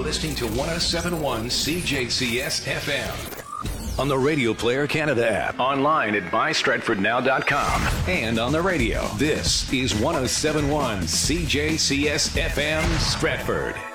listening to 1071 CJCS FM. On the Radio Player Canada app, online at mystratfordnow.com, and on the radio. This is 1071 CJCS FM Stratford.